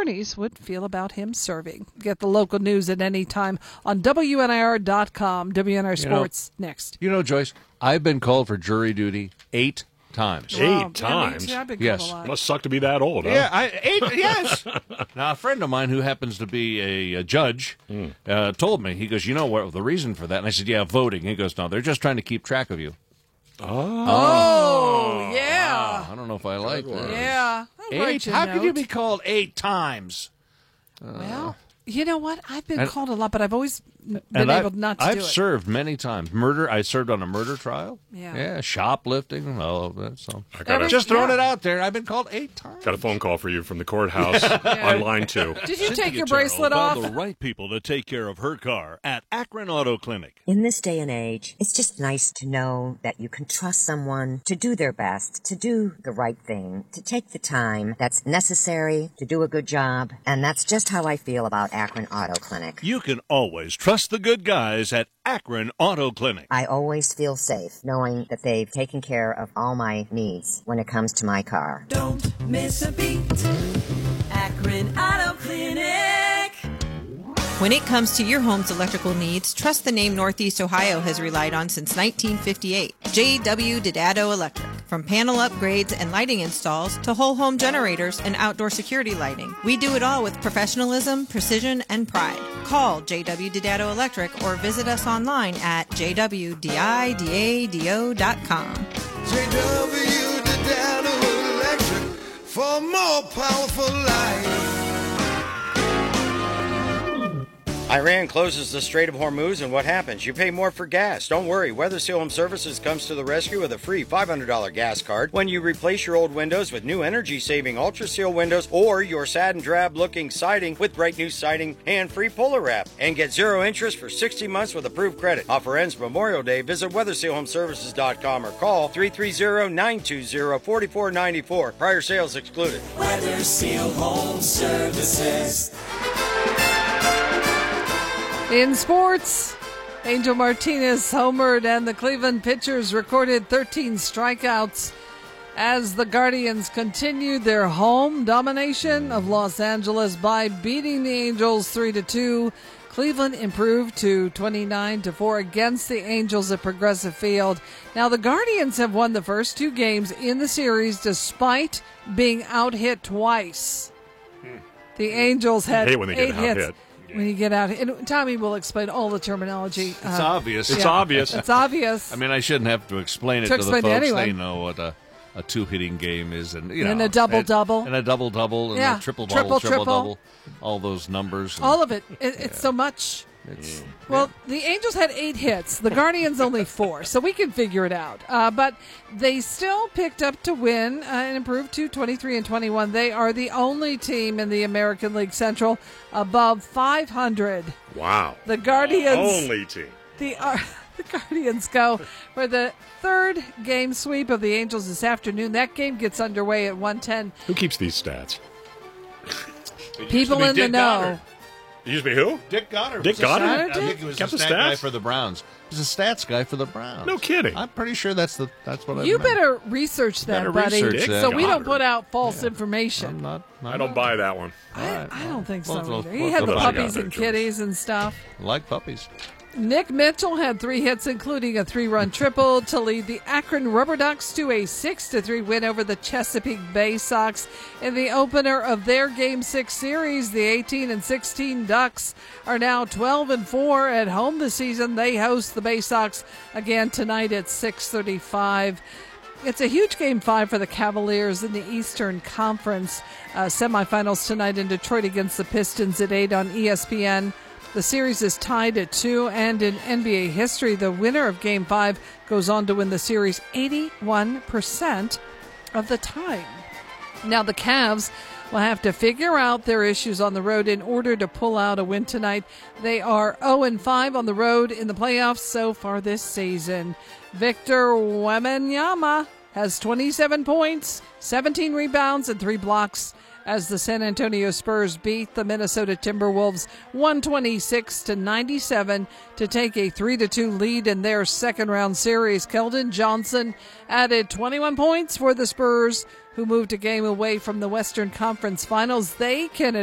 attorneys would feel about him serving. Get the local news at any time on WNIR.com. WNIR Sports next. Joyce, I've been called for jury duty 8 times. Wow. 8 times? Yeah, yes. It must suck to be that old, huh? Yeah, 8, yes. Now, a friend of mine who happens to be a judge told me, he goes, what the reason for that? And I said, voting. He goes, no, they're just trying to keep track of you. Oh, yeah. Wow, I don't know if I like that. Yeah. 8? How could you be called 8 times? Well, you know what? I've been called a lot, but I've always been able not to do it. I've served many times. Murder. I served on a murder trial. Yeah. Shoplifting. All of that. So just throwing it out there. I've been called 8 times. Got a phone call for you from the courthouse on line 2. Did you take your bracelet off? Found the right people to take care of her car at Akron Auto Clinic. In this day and age, it's just nice to know that you can trust someone to do their best, to do the right thing, to take the time that's necessary to do a good job. And that's just how I feel about Akron Auto Clinic. You can always trust the good guys at Akron Auto Clinic. I always feel safe knowing that they've taken care of all my needs when it comes to my car. Don't miss a beat. Akron Auto Clinic. When it comes to your home's electrical needs, trust the name Northeast Ohio has relied on since 1958. J.W. Didato Electric. From panel upgrades and lighting installs to whole home generators and outdoor security lighting, we do it all with professionalism, precision, and pride. Call J.W. Didato Electric or visit us online at jwdidado.com. J.W. Didato Electric for more powerful life. Iran closes the Strait of Hormuz, and what happens? You pay more for gas. Don't worry, Weather Seal Home Services comes to the rescue with a free $500 gas card when you replace your old windows with new energy-saving Ultra Seal windows or your sad and drab-looking siding with bright new siding and free Polar Wrap. And get 0 interest for 60 months with approved credit. Offer ends Memorial Day. Visit WeatherSealHomeservices.com or call 330-920-4494. Prior sales excluded. Weather Seal Home Services. In sports, Angel Martinez homered and the Cleveland pitchers recorded 13 strikeouts as the Guardians continued their home domination of Los Angeles by beating the Angels 3-2. Cleveland improved to 29-4 against the Angels at Progressive Field. Now, the Guardians have won the first 2 games in the series despite being out-hit twice. The Angels had 8 hits. When you get out, and Tommy will explain all the terminology. It's obvious. It's obvious. It's obvious. I mean, I shouldn't have to explain it to the folks. Anyway. They know what a 2-hitting game is, and and a double-double, and a double-double, and a triple-double, all those numbers. All of it. It's so much. Well, the Angels had 8 hits. The Guardians only 4, so we can figure it out. But they still picked up to win and improved to 23-21. They are the only team in the American League Central above 500. Wow. The Guardians. Only team. The Guardians go for the 3rd game sweep of the Angels this afternoon. That game gets underway at 1:10. Who keeps these stats? People in the know. It used to be who? Dick Goddard. Dick Goddard? I think he was Kept a the stat guy stats? for the Browns. He was a stats guy for the Browns. No kidding. I'm pretty sure that's what I You meant. better research that, buddy, research that. so we don't Goddard. put out false information. I don't buy that one. I don't think so Well, either. He had the what else you got puppies there, and George? kitties and stuff. Like puppies. Nick Mitchell had 3 hits, including a 3-run triple, to lead the Akron Rubber Ducks to a 6-3 win over the Chesapeake Bay Sox in the opener of their Game 6 series. The 18-16 Ducks are now 12-4 at home this season. They host the Bay Sox again tonight at 6:35. It's a huge Game 5 for the Cavaliers in the Eastern Conference semifinals tonight in Detroit against the Pistons at 8 on ESPN. The series is tied at 2, and in NBA history, the winner of Game 5 goes on to win the series 81% of the time. Now, the Cavs will have to figure out their issues on the road in order to pull out a win tonight. They are 0-5 on the road in the playoffs so far this season. Victor Wembanyama has 27 points, 17 rebounds, and 3 blocks as the San Antonio Spurs beat the Minnesota Timberwolves 126-97 to take a 3-2 lead in their second-round series. Keldon Johnson added 21 points for the Spurs, who moved a game away from the Western Conference Finals. They can